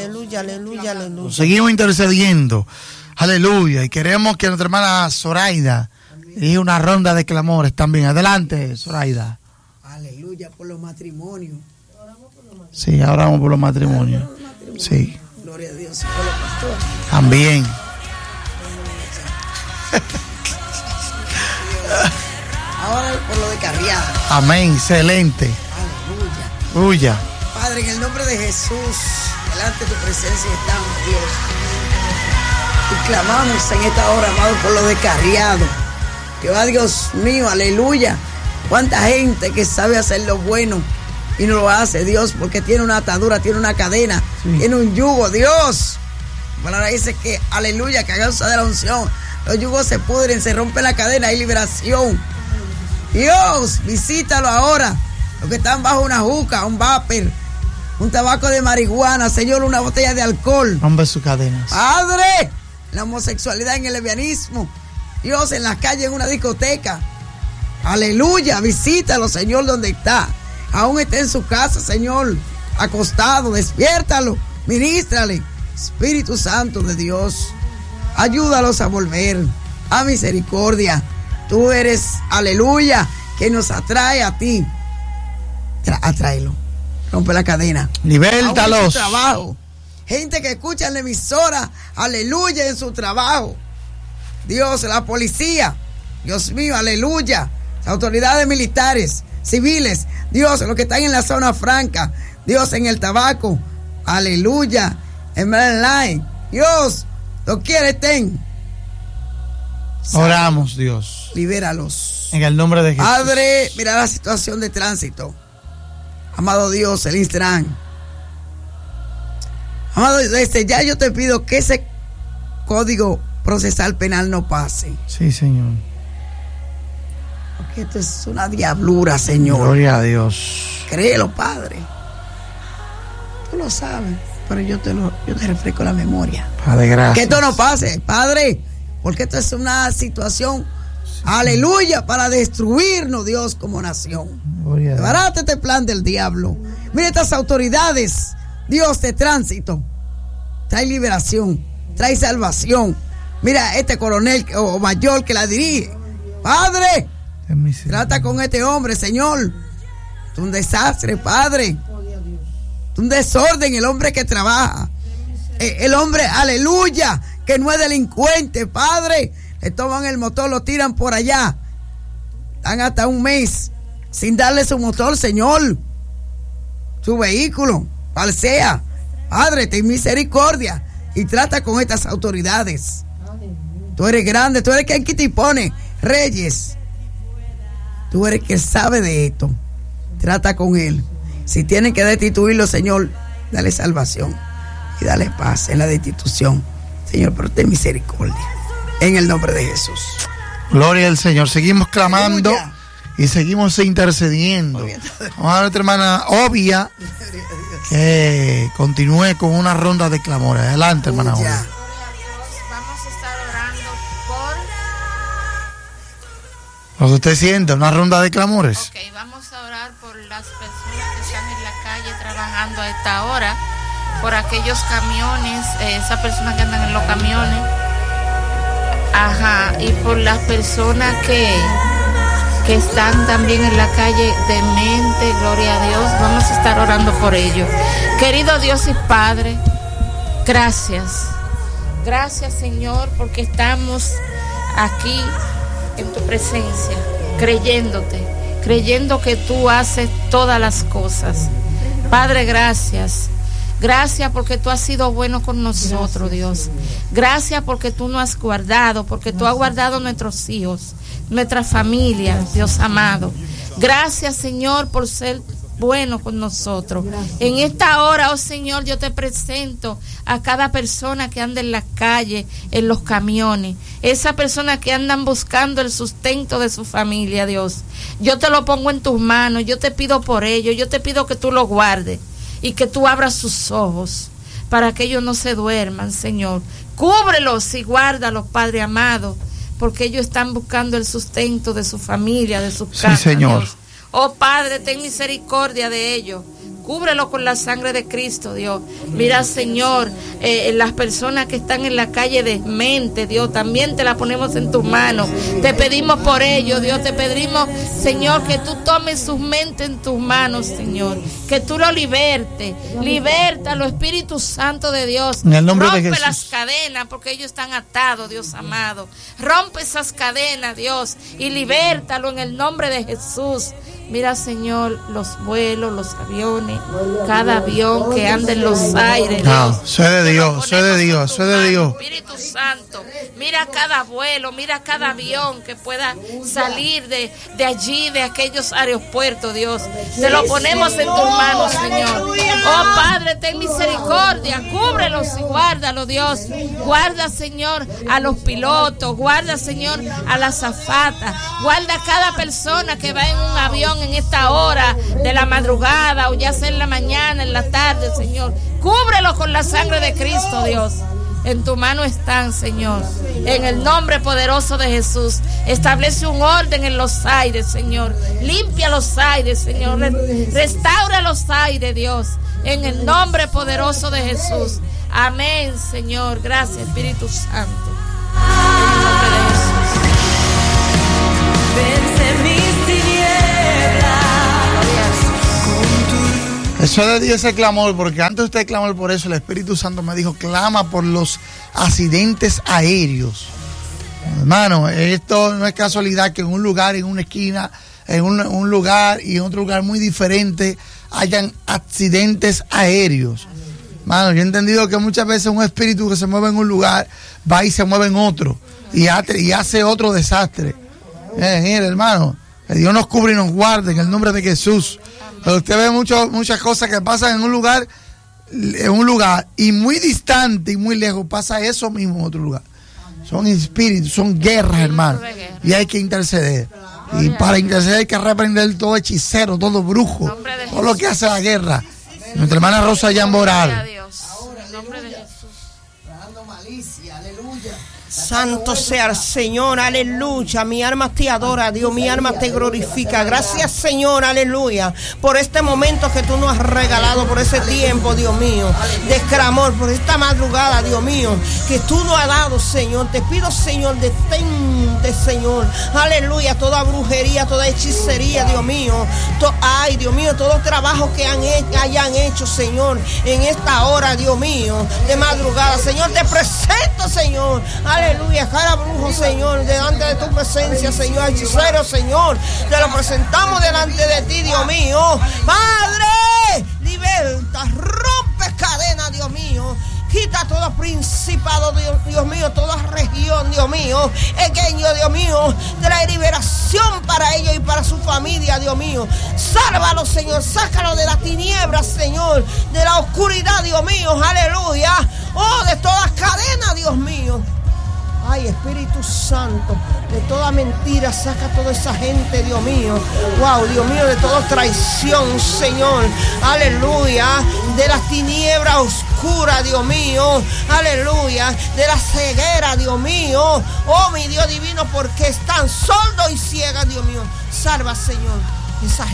aleluya, aleluya, aleluya. Seguimos intercediendo, aleluya, y queremos que nuestra hermana Zoraida dirija una ronda de clamores también. Adelante, Zoraida. Aleluya, por los matrimonios. Sí, ahora vamos por los matrimonios. Sí. Gloria a Dios, por los pastores. También. Ahora por lo de Carriada. Amén, excelente. Aleluya. Aleluya. Padre, en el nombre de Jesús, delante de tu presencia estamos, Dios. Y clamamos en esta hora, amado, por lo de Carriado. Que va, Dios mío, aleluya. Cuánta gente que sabe hacer lo bueno y no lo hace, Dios, porque tiene una atadura, tiene una cadena, tiene un yugo, Dios. La palabra dice que, aleluya, que a causa de la unción, los yugos se pudren, se rompe la cadena, hay liberación. Dios, visítalo ahora. Los que están bajo una juca, un vapor, un tabaco de marihuana, Señor, una botella de alcohol. Rompe sus cadenas. Padre, la homosexualidad, en el lesbianismo, Dios, en las calles, en una discoteca. Aleluya, visítalo, Señor, donde está. Aún está en su casa, Señor, acostado, despiértalo, ministrale. Espíritu Santo de Dios, ayúdalos a volver a misericordia. Tú eres, aleluya, que nos atrae a ti. Atráelo, rompe la cadena. Libértalos. En su trabajo. Gente que escucha en la emisora, aleluya, en su trabajo. Dios, la policía, Dios mío, aleluya. Las autoridades militares, civiles, Dios, los que están en la zona franca, Dios, en el tabaco, aleluya. En Maryland, Dios, lo quiere, estén. Oramos, Dios. Libéralos. En el nombre de Jesús. Padre, mira la situación de tránsito. Amado Dios, el Instagram. Amado, desde ya yo te pido que ese código procesal penal no pase. Sí, Señor. Porque esto es una diablura, Señor. Gloria a Dios. Créelo, Padre. Tú lo sabes, pero yo te refresco la memoria. Padre, gracias. Que esto no pase, Padre, porque esto es una situación, aleluya, para destruirnos, Dios, como nación. Barate este plan del diablo. Mira estas autoridades, Dios, de tránsito. Trae liberación, trae salvación. Mira este coronel o mayor que la dirige. Padre, trata con este hombre, Señor. Es un desastre, Padre. Es un desorden el hombre que trabaja. El hombre, aleluya, que no es delincuente, Padre. Le toman el motor, lo tiran por allá. Están hasta un mes sin darle su motor, Señor. Su vehículo, cual sea. Padre, ten misericordia y trata con estas autoridades. Tú eres grande, tú eres quien te pone reyes. Tú eres quien sabe de esto. Trata con él. Si tienen que destituirlo, Señor, dale salvación y dale paz en la destitución. Señor, pero ten misericordia. En el nombre de Jesús. Gloria al Señor. Seguimos clamando. Aleluya. Y seguimos intercediendo. Vamos a nuestra hermana Obvia que continúe con una ronda de clamores. Adelante, hermana Obvia. Vamos a estar orando por... Lo que usted siente, una ronda de clamores. Ok, vamos a orar por las personas que están en la calle trabajando a esta hora, por aquellos camiones, esas personas que andan en los camiones. Ajá, y por las personas que están también en la calle demente, gloria a Dios, vamos a estar orando por ellos. Querido Dios y Padre, gracias. Gracias, Señor, porque estamos aquí en tu presencia, creyendo que tú haces todas las cosas. Padre, gracias. Gracias porque tú has sido bueno con nosotros, Dios. Gracias porque tú nos has guardado, porque tú has guardado nuestros hijos, nuestras familias, Dios amado. Gracias, Señor, por ser bueno con nosotros. En esta hora, oh Señor, yo te presento a cada persona que anda en la calle, en los camiones, esas personas que andan buscando el sustento de su familia, Dios. Yo te lo pongo en tus manos, yo te pido por ellos, yo te pido que tú lo guardes y que tú abras sus ojos para que ellos no se duerman, Señor. Cúbrelos y guárdalos, Padre amado, porque ellos están buscando el sustento de su familia, de sus casas. Sí, Señor. Dios. Oh Padre, ten misericordia de ellos. Cúbrelo con la sangre de Cristo, Dios. Mira, Señor, las personas que están en la calle de mente, Dios, también te la ponemos en tus manos. Te pedimos por ellos, Dios. Te pedimos, Señor, que tú tomes sus mentes en tus manos, Señor. Que tú lo libertes. Libértalo, Espíritu Santo de Dios. En el nombre de Jesús. Rompe las cadenas, porque ellos están atados, Dios amado. Rompe esas cadenas, Dios, y libértalo en el nombre de Jesús. Mira, Señor, los vuelos, los aviones, cada avión que anda en los aires. No, soy de Dios, soy de Dios, soy de Dios. Espíritu Santo, mira cada vuelo, mira cada avión que pueda salir de allí, de aquellos aeropuertos, Dios. Te lo ponemos en tus manos, Señor. Oh, Padre, ten misericordia, cúbrelos y guárdalos, Dios. Guarda, Señor, a los pilotos, guarda, Señor, a la azafata, guarda a cada persona que va en un avión en esta hora de la madrugada o ya sea en la mañana, en la tarde, Señor. Cúbrelo con la sangre de Cristo, Dios. En tu mano están, Señor. En el nombre poderoso de Jesús. Establece un orden en los aires, Señor. Limpia los aires, Señor. Restaura los aires, Dios. En el nombre poderoso de Jesús. Amén, Señor. Gracias, Espíritu Santo. En el nombre de Jesús. Vence mis tinieblas. Eso le dio ese clamor, porque antes usted clamó por eso, el Espíritu Santo me dijo, clama por los accidentes aéreos. Hermano, esto no es casualidad que en un lugar, en una esquina, en un lugar y en otro lugar muy diferente, hayan accidentes aéreos. Hermano, yo he entendido que muchas veces un espíritu que se mueve en un lugar, va y se mueve en otro, y hace otro desastre. Mire, hermano, que Dios nos cubre y nos guarde en el nombre de Jesús. Pero usted ve muchas cosas que pasan en un lugar y muy distante y muy lejos pasa eso mismo en otro lugar. Son espíritus, son guerras, hermano. Y hay que interceder. Y para interceder hay que reprender todo hechicero, todo brujo, todo lo que hace la guerra. Nuestra hermana Rosa Yamboral. Santo sea el Señor, aleluya. Mi alma te adora, Dios, mi alma te glorifica. Gracias, Señor, aleluya, por este momento que tú nos has regalado, por ese tiempo, Dios mío, de clamor, por esta madrugada, Dios mío, que tú nos has dado, Señor. Te pido, Señor, detente, Señor, aleluya, toda brujería, toda hechicería, Dios mío. Ay, Dios mío, todo trabajo que hayan hecho, Señor, en esta hora, Dios mío, de madrugada, Señor, te presento, Señor, aleluya, cada brujo, Señor, delante de tu presencia, Señor, hechicero, Señor, te lo presentamos delante de ti, Dios mío. Padre, liberta, rompe cadenas, Dios mío. Quita todo principado, Dios mío, toda región, Dios mío, pequeño, Dios mío, trae liberación para ellos y para su familia, Dios mío. Sálvalo, Señor, sácalo de las tinieblas, Señor, de la oscuridad, Dios mío, aleluya. Oh, de todas cadenas, Dios mío. Ay, Espíritu Santo, de toda mentira, saca a toda esa gente, Dios mío. Wow, Dios mío, de toda traición, Señor. Aleluya. De las tinieblas oscuras, Dios mío. Aleluya. De la ceguera, Dios mío. Oh, mi Dios divino, porque están sordos y ciegas, Dios mío. Salva, Señor, esa gente.